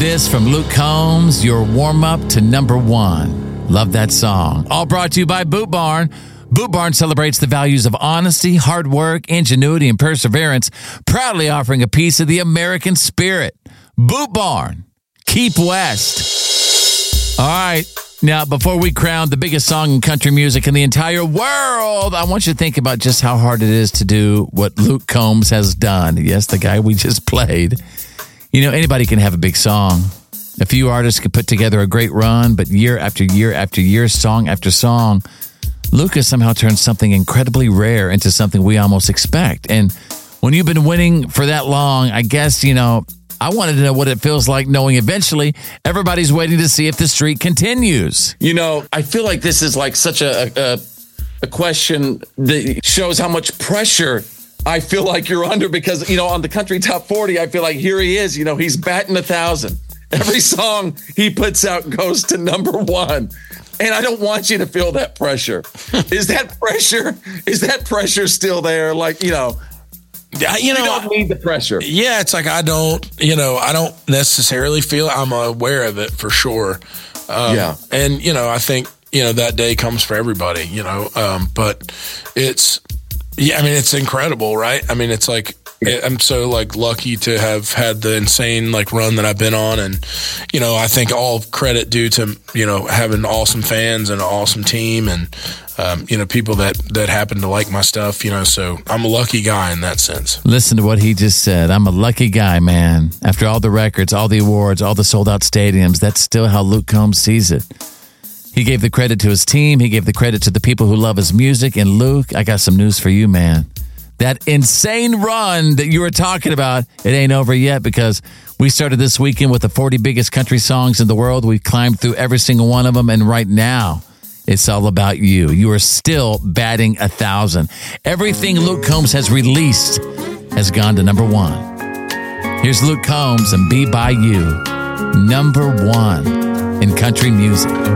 this from Luke Combs, your warm-up to number one. Love that song. All brought to you by Boot Barn. Boot Barn celebrates the values of honesty, hard work, ingenuity, and perseverance, proudly offering a piece of the American spirit. Boot Barn. Keep West. All right. Now, before we crown the biggest song in country music in the entire world, I want you to think about just how hard it is to do what Luke Combs has done. Yes, the guy we just played. You know, anybody can have a big song. A few artists can put together a great run, but year after year after year, song after song, Luke has somehow turned something incredibly rare into something we almost expect. And when you've been winning for that long, I guess, you know, I wanted to know what it feels like knowing eventually everybody's waiting to see if the streak continues. You know, I feel like this is like such a question that shows how much pressure I feel like you're under because, you know, on the Country Top 40, I feel like here he is, you know, he's batting 1,000. Every song he puts out goes to number one. And I don't want you to feel that pressure. Is that pressure still there? Like, you know, you don't need the pressure. Yeah, it's like I don't necessarily feel I'm aware of it for sure. And, you know, I think, you know, that day comes for everybody, you know, but it's incredible, right? I mean, it's like, I'm so like lucky to have had the insane like run that I've been on. And, you know, I think all credit due to, you know, having awesome fans and an awesome team and, you know, people that happen to like my stuff, you know, so I'm a lucky guy in that sense. Listen to what he just said. I'm a lucky guy, man. After all the records, all the awards, all the sold out stadiums, that's still how Luke Combs sees it. He gave the credit to his team. He gave the credit to the people who love his music. And Luke, I got some news for you, man. That insane run that you were talking about, it ain't over yet because we started this weekend with the 40 biggest country songs in the world. We climbed through every single one of them. And right now, it's all about you. You are still batting 1,000. Everything Luke Combs has released has gone to number one. Here's Luke Combs and Be By You, number one in country music.